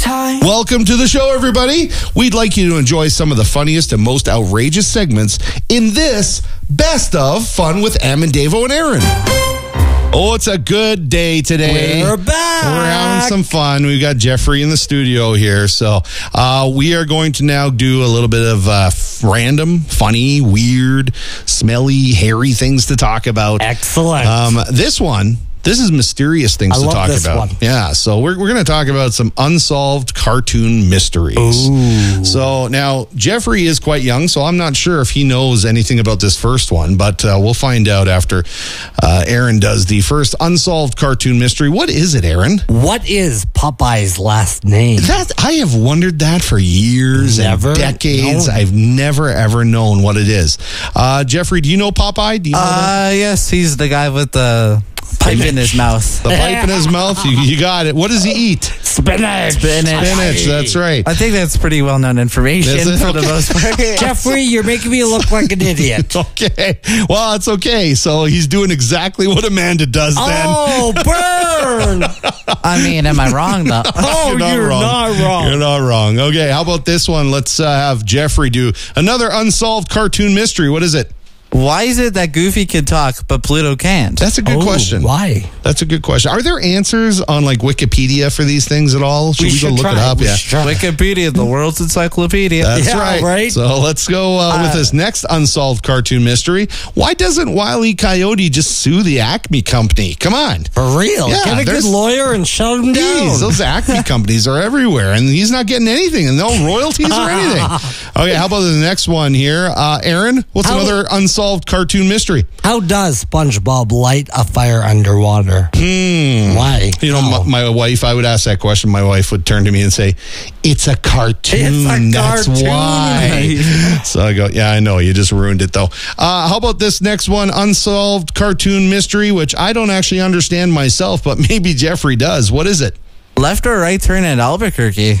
time. Welcome to the show, everybody. We'd like you to enjoy some of the funniest and most outrageous segments in this Best of Fun with Am and Davo and Aaron. Oh, it's a good day today. We're back. We're having some fun. We've got Jeffrey in the studio here. So we are going to now do a little bit of random, funny, weird, smelly, hairy things to talk about. Excellent. This is mysterious things to talk about. One. Yeah, so we're going to talk about some unsolved cartoon mysteries. Ooh. So now, Jeffrey is quite young, so I'm not sure if he knows anything about this first one, but we'll find out after Aaron does the first unsolved cartoon mystery. What is it, Aaron? What is Popeye's last name? I have wondered that for years and decades. I've never, ever known what it is. Jeffrey, do you know Popeye? Do you know that? Yes, he's the guy with the pipe in his mouth. The pipe in his mouth? You got it. What does he eat? Spinach. Spinach, that's right. I think that's pretty well-known information for the most part. Jeffrey, you're making me look like an idiot. Okay. Well, it's okay. So he's doing exactly what Amanda does then. Oh, burn! I mean, am I wrong, though? Oh, you're not wrong. You're not wrong. Okay, how about this one? Let's have Jeffrey do another unsolved cartoon mystery. What is it? Why is it that Goofy can talk, but Pluto can't? That's a good question. Why? That's a good question. Are there answers on like Wikipedia for these things at all? Should we go look it up? Wikipedia, the world's encyclopedia. That's right. So let's go with this next unsolved cartoon mystery. Why doesn't Wile E. Coyote just sue the Acme company? Come on. For real? Yeah, Get a good lawyer and shut him down. Those Acme companies are everywhere, and he's not getting anything, and no royalties or anything. Okay, how about the next one here? Aaron, what's another unsolved cartoon mystery? How does SpongeBob light a fire underwater? Why? You know, my wife, I would ask that question. My wife would turn to me and say, it's a cartoon. That's why. So I go, yeah, I know. You just ruined it, though. How about this next one? Unsolved cartoon mystery, which I don't actually understand myself, but maybe Jeffrey does. What is it? Left or right turn in Albuquerque.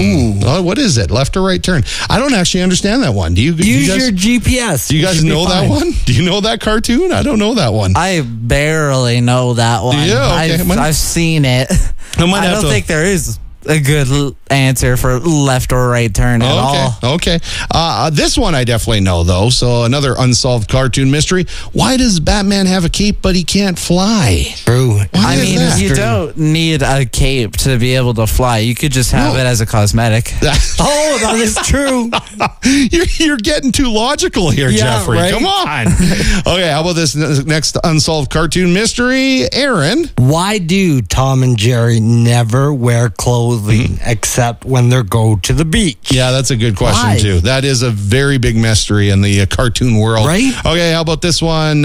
What is it? Left or right turn? I don't actually understand that one. Do you? Use your GPS. Do you guys know that one? Do you know that cartoon? I don't know that one. I barely know that one. Yeah, okay. I've seen it. I don't think there is a good answer for left or right turn at all. Okay. This one I definitely know, though. So another unsolved cartoon mystery. Why does Batman have a cape, but he can't fly? True. I mean, you don't need a cape to be able to fly. You could just have it as a cosmetic. Oh, that is true. You're getting too logical here, Jeffrey. Right? Come on. Okay, how about this next unsolved cartoon mystery? Aaron. Why do Tom and Jerry never wear clothing except when they go to the beach? Yeah, that's a good question, too. That is a very big mystery in the cartoon world. Right? Okay, how about this one?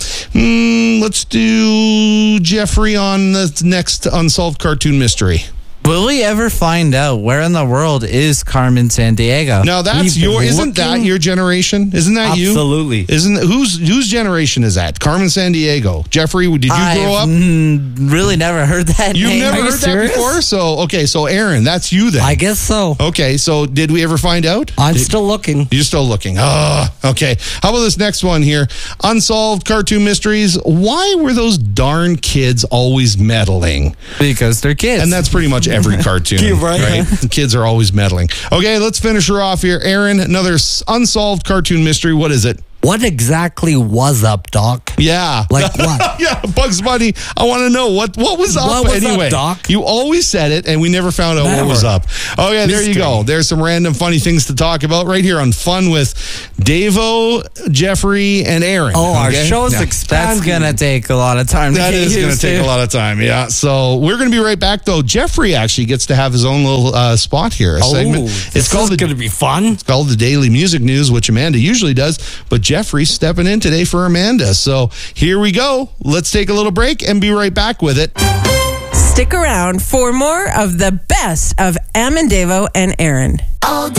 Let's do Jeffrey on the next unsolved cartoon mystery. Will we ever find out where in the world is Carmen Sandiego? Now that's isn't that your generation? Isn't that you? Absolutely. Isn't whose generation is that? Carmen Sandiego. Jeffrey, did you grow up? Really never heard that You've name. never heard that before? So Aaron, that's you then. I guess so. Okay, so did we ever find out? I'm still looking. You're still looking. Okay. How about this next one here? Unsolved cartoon mysteries. Why were those darn kids always meddling? Because they're kids. And that's pretty much every cartoon, right? Kids are always meddling. Okay, let's finish her off here. Aaron, another unsolved cartoon mystery. What is it? What exactly was up, Doc? Yeah. Like what? Yeah, Bugs Bunny. I want to know what was up What was anyway. up, Doc? You always said it, and we never found out what was up. Okay, there you go. There's some random funny things to talk about right here on Fun with Davo, Jeffrey, and Aaron. Oh, our show's expanding. That's going to take a lot of time. That is going to take a lot of time, yeah. So we're going to be right back, though. Jeffrey actually gets to have his own little spot here, a segment. It's going to be fun. It's called the Daily Music News, which Amanda usually does, but Jeffrey's stepping in today for Amanda. So here we go. Let's take a little break and be right back with it. Stick around for more of the best of Am and Davo and Aaron. All day.